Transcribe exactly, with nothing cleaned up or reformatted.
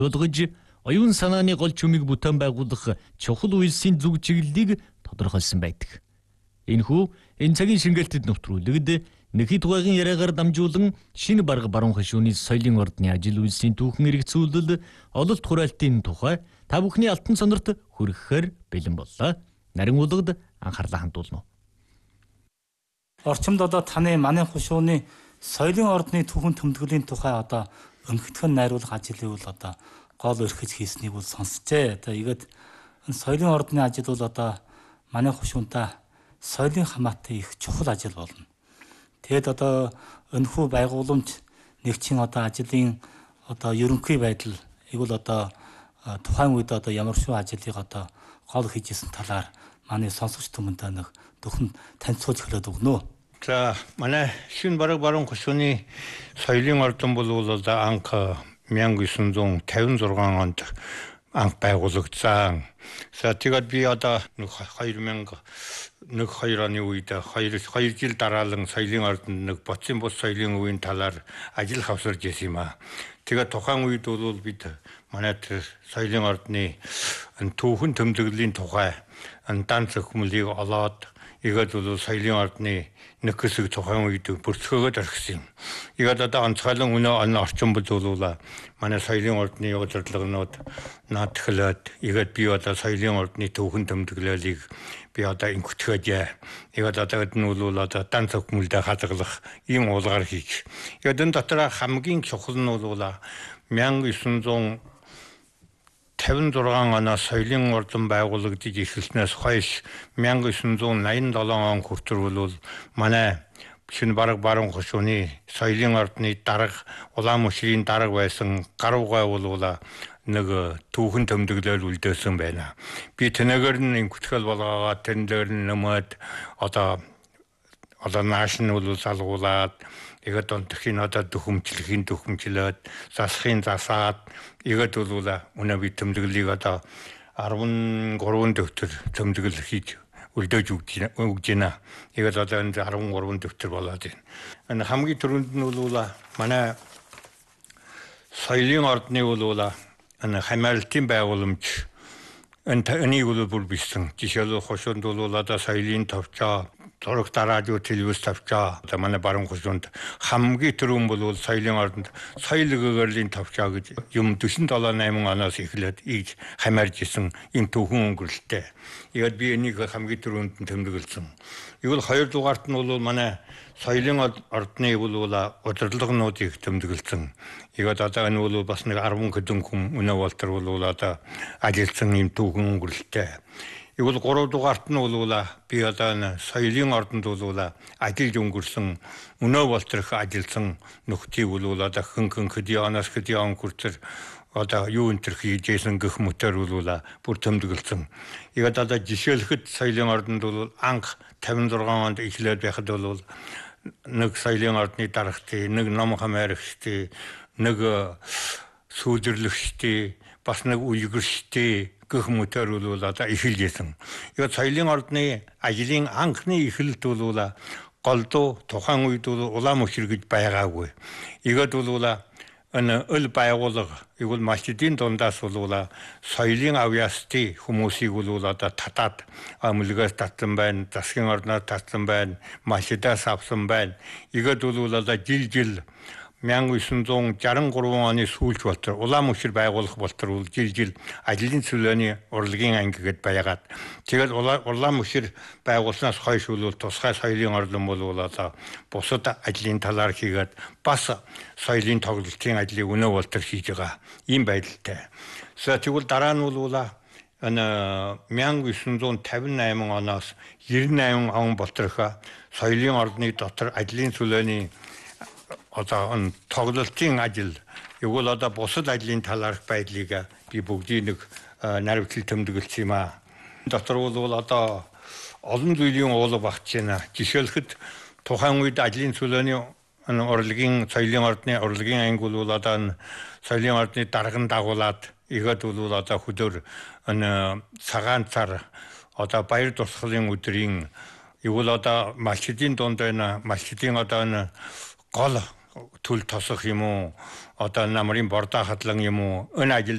Болгож оюун санааны гол чүмийг бүтээн байгуулах чухал үйлсийн зүг чиглэлийг тодорхойлсон байдаг. Энэхүү энэ цагийн шингээлтэд нэвтрүүлэгд Нэхий тугайгийн яриагаар дамжуулан шинэ бараг баруун хашууны соёлын ордны ажил үйлсийн түүхэн эргэцүүлэл ололт хураалтын тухай та бүхний алтан сонорт хүрэхээр бэлэн боллоо. Нарийн улгад анхаарлаа хандуулна. Орчимд одоо таны манын хушууны соёлын ордны түүхэн тэмдэглэлийн тухай одоо өмхтгөн найруулах ажлыг бол одоо гол өрхөж хийснийг бол сонсчээ. Одоо игээд соёлын ордны ажил бол одоо манын хушуунтай соёлын хамаатай их чухал ажил болно. Тэгэд одоо өнөхөө байгууламж нэгчин одоо ажлын одоо ерөнхий байдал игэл одоо тухайн үед одоо ямар шүү ажлыг одоо гол хийжсэн талаар манай сонсогч түмэндээ нэг зөвхөн танилцуулж хэлээд өгнө. За манай шинэ бараг баруун хушууны соёлын ордон бол одоо анх мянга девятьсот пятьдесят шесть онд анх байгуулагдсан. За тэгээд би одоо две тысячи нэг хоёр оны үед хоёр жил дараалан соёлын ордонд нэг боцын бус соёлын үеийн талаар ажил хавсарж ирсэн юм аа. Тэгээд тухайн үед бол бид манай соёлын ордны түүхэн тэмдэглэлийн тухай дан зөвхмөлийг олоод игээд бол соёлын ордны нэг хэсэг тухайн үед бүрцгөөгд орхисон юм. Игээд одоо онцгойлон өнөө он орчин бол манай соёлын ордны удирдлагынууд наад тахлаад игээд би одоо соёлын ордны түүхэн тэмдэглэлийг би одоо инкүтгэж игээд одоо энэ бол одоо дан зөвхмөлдөө хадгалах ийм уулгаар хийж. Игээд энэ дотор хамгийн чухал нь бол мянга девятьсот пятьдесят шесть оноос соёлын ордон байгуулагдаж эхэлснээс хойш мянга девятьсот восемьдесят seven он хүртэл бол манай шинэ бараг баруун хушууны соёлын ордны дарга Улаанмүшрийн дарга байсан гаруугай бол нэг түүхэн тэмдэглэл үлдээсэн байна. Би тэнэгээр нь инкүтгэл болгоод тэнээр нь нэмээд одоо одоо наашн бол салгуулад игээд онтхийн одоо дөхөмчлөхийн дөхөмчлөөд засахын засаад игээд бол өнөө би тэмдэглэлийг одоо десять три дэвтэр тэмдэглэл хийж үлдээж өгж байна. Игээд одоо энэ десять три дэвтэр болоод байна. Энэ хамгийн түрүүнд нь бол манай соёлын ордны бол энэ хамаарлтын байгууламж энийг бол бүр бисэн. Жишээлбэл хушуунд бол одоо соёлын товчоо зураг радио телевиз тавчаа одоо манай баруун хушуунд хамгийн түрүүн бол соёлын ордонд соёл гэгэрлийн тавчаа гэж юм forty seven eight оноос эхлээд ийж хамаарж исэн энэ түүхэн өнгөрлөлттэй. Игээд би энийг хамгийн түрүүнд нь тэмдэглэсэн. Игэл хоёр дугаарт нь бол манай соёлын ордны бол удирдлагынуудыг тэмдэглэсэн. Игээд одоо энэ бол бас нэг ten хэдэн хүн өнөө болтер бол одоо ажилласан юм түүхэн өнгөрлөлттэй. Игэл гурав дугаарт нь бол би одоо соёлын ордонд бол ажиллаж өнгөрсөн өнөө болтрох ажилласан нөхдийг бол одоо хөнгөн хэдийн оноос хэдийн он хүртэл одоо юу энэ төр хийжсэн гэх мэтэр бол бүр тэмдэглэсэн. Игээд одоо жишээлхэд соёлын ордонд бол анх fifty-six онд эхлээд байхад бол нэг соёлын ордны дарагчдын, нэг ном хамаарагчдын, нэг сүүлэрлэгчдийн, бас нэг үегэрчдийн гэх мэтэр бол одоо эхэлжсэн. Тэгээд соёлын ордны ажлын анхны эхлэлт бол голдуу тухайн үед бол Улаанмүшир гэж байгаагүй. Игээд бол энэ өл байгууллага игэл масжидын дундаас бол соёлын авьяастын хүмүүсийг бол одоо татаад амлгаас татсан байна, засгийн ордноос татсан байна, масжидаас авсан байна. Игээд бол одоо жил жил nineteen sixty-three оны сүүлч болтор Улаанмүшир байгуулах болтор бол жил жил ажлын цөлөөний урлагийн анги гэдээ байгаад тэгээд Улаанмүшир байгуулснаас хойш бол тусгай соёлын ордон бол одоо бусад ажлын талаар хийгээд бас соёлын тоглолтын ажлыг өнөө болтор хийж байгаа ийм байдалтай. За тэгвэл дараа нь бол энэ nineteen fifty-eight оноос ninety-eight он болторхоо соёлын ордны дотор ажлын цөлөөний одоо энэ тоглолтын ажил игэл одоо бусад ажлын талаарх байдлыг би бүгдийг нэг наривчлал тэмдэглэсэн юм аа. Дотор бол одоо олон зүйлийн уул багч байна. Жишээлхэд тухайн үед ажлын цөлөөний урлагийн соёлын ордны урлагийн анги бол одоо соёлын ордны дарган дагуулад игээд бол одоо хөдөр энэ цагаан цар одоо баяр тусгалын өдрийн игэл одоо малчдын дунд байна. Малчдын одоо энэ гол төл тосох юм уу одоо намрын бордоо хадлан юм уу энэ ажил